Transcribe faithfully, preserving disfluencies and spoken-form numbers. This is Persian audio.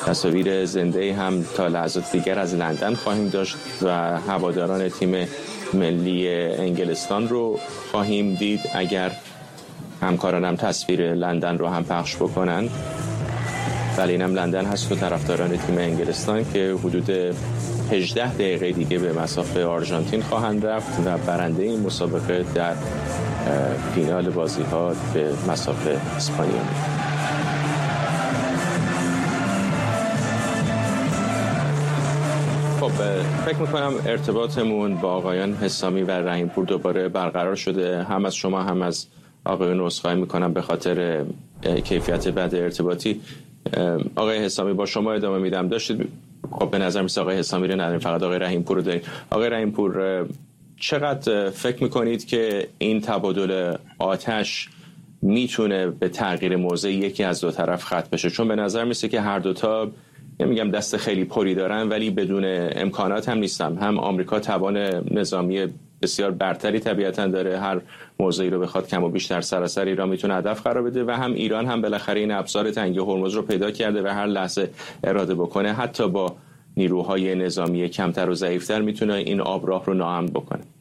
تصاویر زنده هم تا لحظات دیگر از لندن خواهیم داشت و هواداران تیم ملی انگلستان رو خواهیم دید اگر همکارانم تصویر لندن رو هم پخش بکنن. ولی اینم لندن هست و طرفداران تیم انگلستان که حدود هجده دقیقه دیگه به مسافه آرژانتین خواهند رفت و برنده این مسابقه در فینال بازی‌ها به مسافه اسپانیا. خب فکر میکنم ارتباطمون با آقایان حسامی و رحیم‌پور دوباره برقرار شده. هم از شما هم از آقایان عذرخواهی میکنم به خاطر کیفیت بد ارتباطی. آقای حسامی با شما ادامه میدم. داشتید خب به نظر میاد آقای حسامی رو نداریم، فقط آقای رحیم‌پور رو داریم. آقای رحیم‌پور چقدر فکر میکنید که این تبادل آتش میتونه به تغییر موضع یکی از دو طرف ختم بشه؟ چون به نظر میسه که هر دوتا نمیگم دست خیلی پری دارن ولی بدون امکانات هم نیستن. هم آمریکا توان نظامی بسیار برتری طبیعتاً داره، هر موضعی رو بخواد کم و بیش در سراسر ایران میتونه هدف قرار بده و هم ایران هم بالاخره این ابزار تنگی هرمز رو پیدا کرده و هر لحظه اراده بکنه حتی با نیروهای نظامی کمتر و ضعیفتر میتونه این آبراه رو ناامن بکنه.